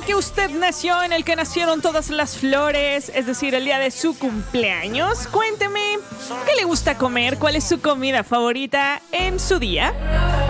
que usted nació, en el que nacieron todas las flores, es decir, el día de su cumpleaños. Cuénteme, ¿qué le gusta comer? ¿Cuál es su comida favorita en su día?